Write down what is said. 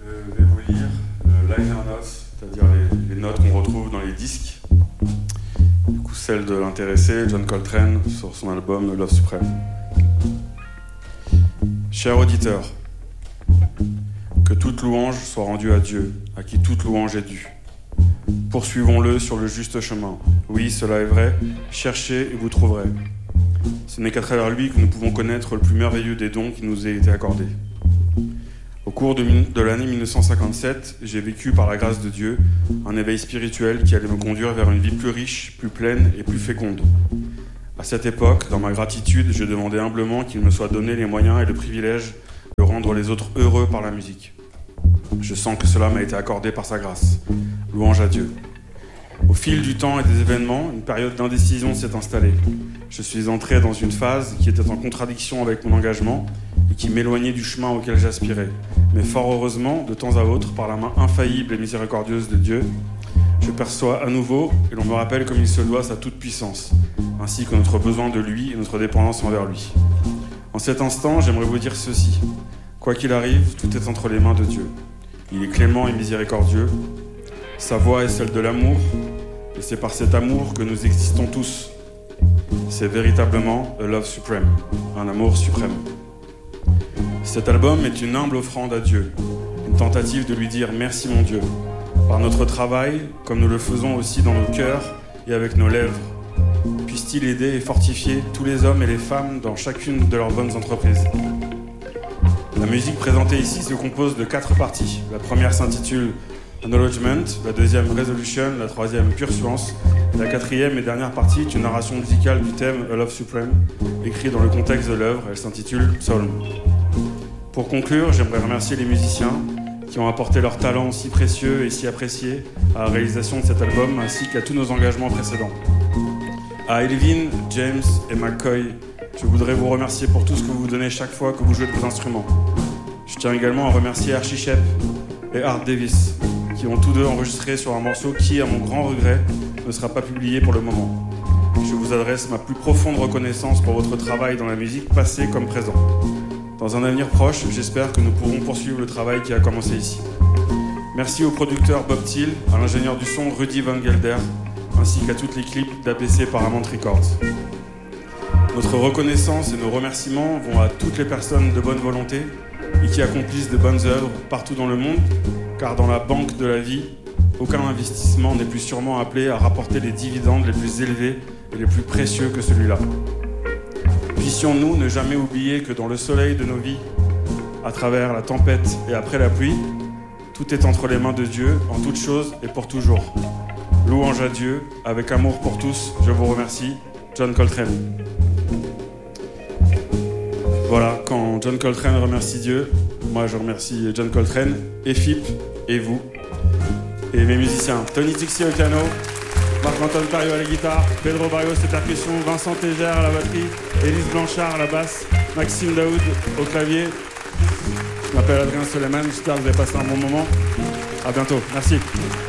Je vais vous lire liner notes, c'est-à-dire les notes qu'on retrouve dans les disques. Du coup, celle de l'intéressé, John Coltrane, sur son album Love Supreme. Cher auditeur, que toute louange soit rendue à Dieu, à qui toute louange est due. Poursuivons-le sur le juste chemin. Oui, cela est vrai, cherchez et vous trouverez. Ce n'est qu'à travers lui que nous pouvons connaître le plus merveilleux des dons qui nous a été accordé. Au cours de l'année 1957, j'ai vécu par la grâce de Dieu un éveil spirituel qui allait me conduire vers une vie plus riche, plus pleine et plus féconde. À cette époque, dans ma gratitude, je demandais humblement qu'il me soit donné les moyens et le privilège de rendre les autres heureux par la musique. Je sens que cela m'a été accordé par sa grâce. Louange à Dieu. Au fil du temps et des événements, une période d'indécision s'est installée. Je suis entré dans une phase qui était en contradiction avec mon engagement et qui m'éloignait du chemin auquel j'aspirais. Mais fort heureusement, de temps à autre, par la main infaillible et miséricordieuse de Dieu, je perçois à nouveau et l'on me rappelle comme il se doit sa toute-puissance, ainsi que notre besoin de lui et notre dépendance envers lui. En cet instant, j'aimerais vous dire ceci. Quoi qu'il arrive, tout est entre les mains de Dieu. Il est clément et miséricordieux. Sa voix est celle de l'amour, et c'est par cet amour que nous existons tous. C'est véritablement a love supreme, un amour suprême. Cet album est une humble offrande à Dieu, une tentative de lui dire merci mon Dieu, par notre travail, comme nous le faisons aussi dans nos cœurs et avec nos lèvres. Puisse-t-il aider et fortifier tous les hommes et les femmes dans chacune de leurs bonnes entreprises. La musique présentée ici se compose de 4 parties. La première s'intitule Acknowledgement, la deuxième Resolution, la troisième Pursuance, et la quatrième et dernière partie est une narration musicale du thème A Love Supreme, écrit dans le contexte de l'œuvre. Elle s'intitule Psalm. Pour conclure, j'aimerais remercier les musiciens qui ont apporté leur talent si précieux et si apprécié à la réalisation de cet album, ainsi qu'à tous nos engagements précédents. À Elvin, James et McCoy, je voudrais vous remercier pour tout ce que vous donnez chaque fois que vous jouez de vos instruments. Je tiens également à remercier Archie Shepp et Art Davis, qui ont tous deux enregistré sur un morceau qui, à mon grand regret, ne sera pas publié pour le moment. Je vous adresse ma plus profonde reconnaissance pour votre travail dans la musique, passé comme présent. Dans un avenir proche, j'espère que nous pourrons poursuivre le travail qui a commencé ici. Merci au producteur Bob Thiel, à l'ingénieur du son Rudy Van Gelder, ainsi qu'à toutes les clips d'APC Paramount Records. Notre reconnaissance et nos remerciements vont à toutes les personnes de bonne volonté et qui accomplissent de bonnes œuvres partout dans le monde, car dans la banque de la vie, aucun investissement n'est plus sûrement appelé à rapporter les dividendes les plus élevés et les plus précieux que celui-là. Puissions-nous ne jamais oublier que dans le soleil de nos vies, à travers la tempête et après la pluie, tout est entre les mains de Dieu, en toutes choses et pour toujours. Louange à Dieu, avec amour pour tous, je vous remercie. John Coltrane. Voilà, quand John Coltrane remercie Dieu, moi je remercie John Coltrane, et Phip, et vous, et mes musiciens. Tony Dixie au piano, Marc-Antoine Pario à la guitare, Pedro Barrios aux percussions, Vincent Tégère à la batterie, Élise Blanchard à la basse, Maxime Daoud au clavier. Je m'appelle Adrien Soleiman, j'espère que vous avez passé un bon moment. À bientôt, merci.